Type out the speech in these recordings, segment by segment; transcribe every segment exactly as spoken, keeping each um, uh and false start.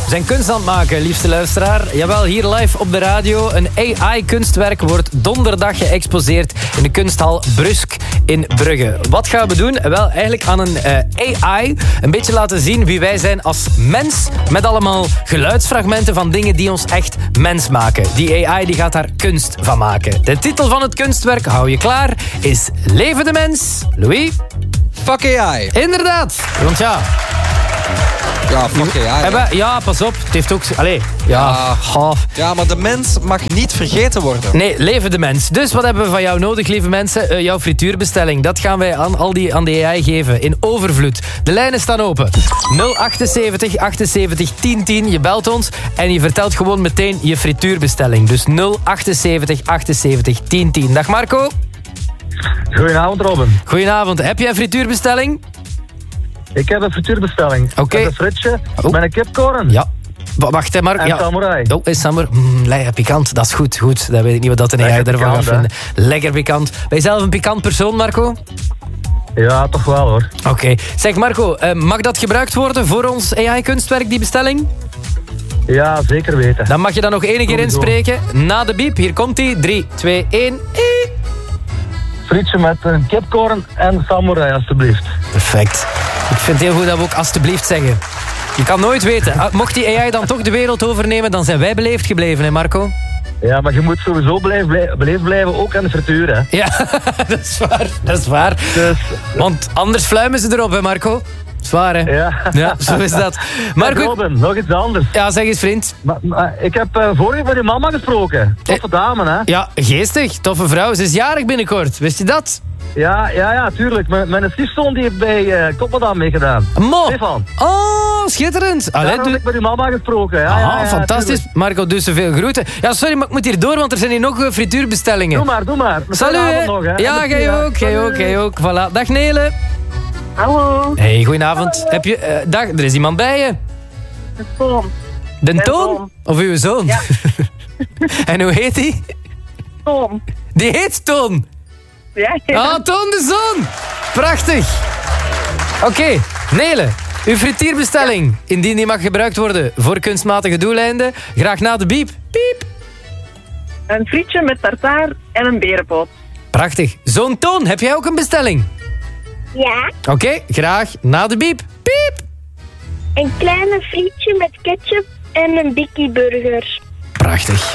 zijn kunst aan het maken, liefste luisteraar. Jawel, hier live op de radio. Een A I-kunstwerk wordt donderdag geëxposeerd in de kunsthal Brusk in Brugge. Wat gaan we doen? Wel, eigenlijk aan een uh, A I een beetje laten zien wie wij zijn als mens, met allemaal geluidsfragmenten van dingen die ons echt mens maken. Die A I die gaat daar kunst van maken. De titel van het kunstwerk, hou je klaar, is Leven de Mens. Louis? Fuck A I. Inderdaad. Want ja... Ja, fuck A I. Hebben, ja, pas op. Het heeft ook... Allee, ja. Ja. ja, maar de mens mag niet vergeten worden. Nee, leven de mens. Dus wat hebben we van jou nodig, lieve mensen? Uh, jouw frituurbestelling. Dat gaan wij aan, al die, aan de A I geven. In overvloed. De lijnen staan open. nul achtenzeventig achtenzeventig tien tien. Je belt ons en je vertelt gewoon meteen je frituurbestelling. Dus nul achtenzeventig achtenzeventig tien tien. Dag Marco. Goedenavond, Robin. Goedenavond. Heb je een frituurbestelling? Ik heb een frituurbestelling. Oké. Met een fritsje, oh. met een kipkorn. Ja. Wacht, hè, Marco. En ja. samurai. Oh, is samurai. Mm, lekker pikant. Dat is goed, goed. Dat weet ik niet wat dat een A I ervan gaat vinden. Lekker pikant. Ben je zelf een pikant persoon, Marco? Ja, toch wel, hoor. Oké. Okay. Zeg, Marco, uh, mag dat gebruikt worden voor ons A I-kunstwerk, die bestelling? Ja, zeker weten. Dan mag je dan nog één keer inspreken. Na de biep. Hier komt hij. drie, twee, één. Frietje met een kipkorn en samurai, alstublieft. Perfect. Ik vind het heel goed dat we ook alstublieft zeggen. Je kan nooit weten. Mocht die A I dan toch de wereld overnemen, dan zijn wij beleefd gebleven, hè Marco? Ja, maar je moet sowieso beleefd blijven, beleefd blijven ook aan de frituur, hè? Ja, dat is waar. Dat is waar. Dus, want anders fluimen ze erop, hè Marco? Zwaar, hè? Ja. Ja, zo is dat. Marco, Robin, nog iets anders. Ja, zeg eens, vriend. Maar, maar, ik heb uh, vorige van je mama gesproken. Toffe eh, dame, hè? Ja, geestig. Toffe vrouw. Ze is jarig binnenkort. Wist je dat? Ja, ja, ja, tuurlijk. Mijn, mijn stiefzoon die heeft bij uh, Koppeldaam meegedaan. Mo. Stefan. Oh, schitterend. Allee, Daar heb ik met uw mama gesproken. Ja, ah, ja, ja, fantastisch. Tuurlijk. Marco, dus zoveel groeten. Ja, sorry, maar ik moet hier door, want er zijn hier nog uh, frituurbestellingen. Doe maar, doe maar. Salut. Nog, hè. Ja, jij ook, jij ook, jij ook. Voilà. Dag Nele. Hallo. Hey, goedenavond. Heb je, uh, dag, er is iemand bij je. De Toon. De Toon? Of uw zoon? Ja. En hoe heet die? Toon. Die heet Toon? Ja, ja. Ah, Toon de zoon. Prachtig. Oké, okay. Nele. Uw frituurbestelling. Ja. Indien die mag gebruikt worden voor kunstmatige doeleinden. Graag na de biep. Piep. Een frietje met tartaar en een berenpoot. Prachtig. Zoon Toon, heb jij ook een bestelling? Ja. Oké, okay, graag na de biep. Piep. Een kleine frietje met ketchup en een bikkie burger. Prachtig.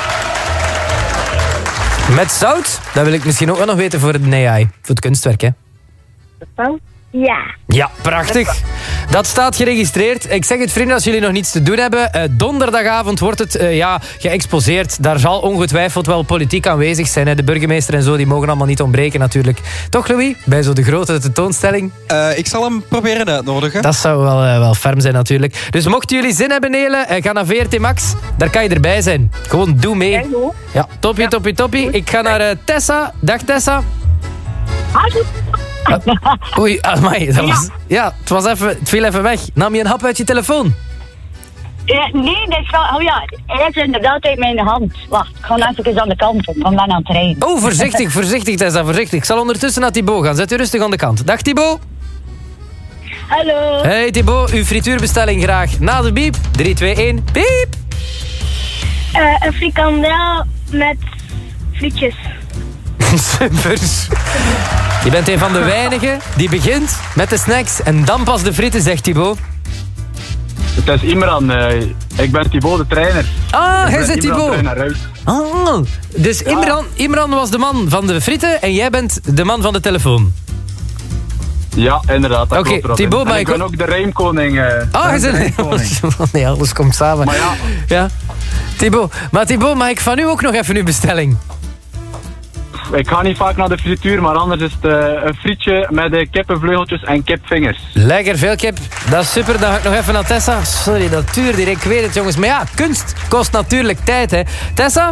Met zout? Dat wil ik misschien ook wel nog weten voor het A I. Voor het kunstwerk, hè? Zout? Ja. Ja, prachtig. Dat staat geregistreerd. Ik zeg het, vrienden, als jullie nog niets te doen hebben. Uh, donderdagavond wordt het uh, ja, geëxposeerd. Daar zal ongetwijfeld wel politiek aanwezig zijn. Hè. De burgemeester en zo, die mogen allemaal niet ontbreken natuurlijk. Toch, Louis? Bij zo de grote tentoonstelling. Uh, ik zal hem proberen uitnodigen. Dat zou wel, uh, wel ferm zijn natuurlijk. Dus mochten jullie zin hebben, Nele, uh, ga naar V R T Max. Daar kan je erbij zijn. Gewoon doe mee. Ja, toppie, toppie, toppie. Ik ga naar uh, Tessa. Dag, Tessa. Hallo. Uh, oei, amai, dat was, ja, het, was even, het viel even weg. Nam je een hap uit je telefoon? Ja, nee, dat is wel... Oh ja, hij is inderdaad uit mijn hand. Wacht, ik ga even aan de kant op. Ik ben aan het rijden. Oh, voorzichtig, voorzichtig, Tessa, voorzichtig. Ik zal ondertussen naar Thibaut gaan. Zet u rustig aan de kant. Dag, Thibaut. Hallo. Hey, Thibaut. Uw frituurbestelling graag. Na de biep. drie, twee, één. Piep. Uh, een frikandel met frietjes. Super. Je bent een van de weinigen die begint met de snacks en dan pas de frieten, zegt Thibaut. Het is Imran. Uh, ik ben Thibaut, de trainer. Ah, hij zit Thibaut. Ah, dus Imran, Imran was de man van de frieten en jij bent de man van de telefoon. Ja, inderdaad. Oké, okay, Thibaut, maar ik ben ook de rijmkoning. Uh, ah, hij zit... Nee, alles komt samen. Maar ja. ja. Thibaut, maar Thibaut, mag ik van u ook nog even uw bestelling? Ik ga niet vaak naar de frituur, maar anders is het uh, een frietje met uh, kippenvleugeltjes en kipvingers. Lekker, veel kip. Dat is super. Dan ga ik nog even naar Tessa. Sorry, dat duurde hier. Ik weet het, jongens. Maar ja, kunst kost natuurlijk tijd, hè. Tessa?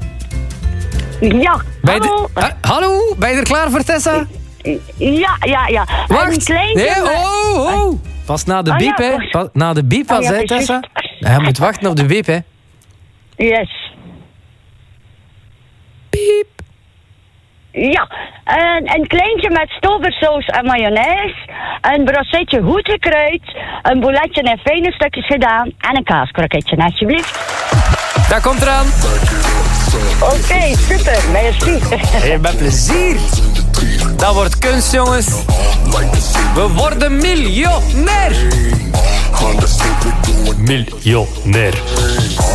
Ja, ben hallo. De... Ha hallo, ben je er klaar voor, Tessa? Ja, ja, ja. Wacht. Een kleintje... Nee, oh, oh. Pas na de biep, oh, ja, hè. Pas na de biep, pas, oh, ja, hè, Tessa. Ja, je moet wachten op de biep, hè. Yes. Piep. Ja, een, een kleintje met stoversaus en mayonaise. Een brossetje goed gekruid. Een bouletje in fijne stukjes gedaan. En een kaaskroketje, alsjeblieft. Dat komt eraan. Oké, okay, super. Merci. Hey, met plezier. Dat wordt kunst, jongens. We worden miljonair. Miljonair.